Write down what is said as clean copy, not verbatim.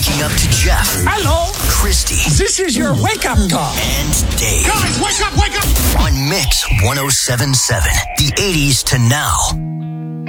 Waking up to Jeff. Hello. Christy. This is your wake-up call. And Dave. Guys, wake up, wake up. On Mix 107.7. The 80s to now.